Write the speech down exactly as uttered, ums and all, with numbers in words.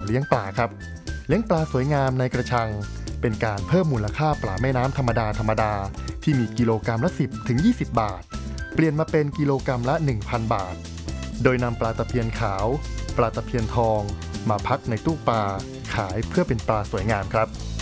เลี้ยงปลาครับเลี้ยงปลาสวยงามในกระชังเป็นการเพิ่มมูลค่าปลาแม่น้ำธรรมดาธรรมดาที่มีกิโลกรัมละสิบถึงยี่สิบบาทเปลี่ยนมาเป็นกิโลกรัมละ หนึ่งพัน บาทโดยนำปลาตะเพียนขาวปลาตะเพียนทองมาพักในตู้ปลาขายเพื่อเป็นปลาสวยงามครับ